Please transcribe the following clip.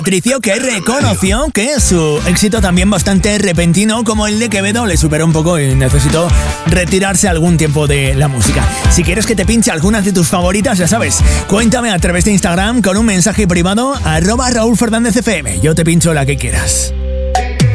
Patricio, que reconoció que su éxito también bastante repentino como el de Quevedo le superó un poco y necesitó retirarse algún tiempo de la música. Si quieres que te pinche algunas de tus favoritas, ya sabes, cuéntame a través de Instagram con un mensaje privado @RaúlFernándezFM. Yo te pincho la que quieras.